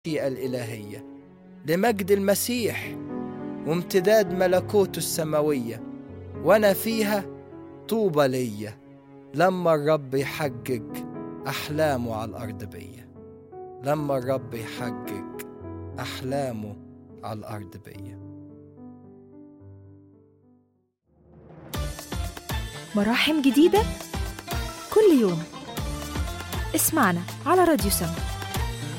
الإلهية لمجد المسيح وامتداد ملكوته السماوية، وأنا فيها طوبى ليا لما الرب يحقق أحلامه على الأرض بيا. لما الرب يحقق أحلامه على الأرض بيا. مراحم جديدة كل يوم. اسمعنا على راديو سما.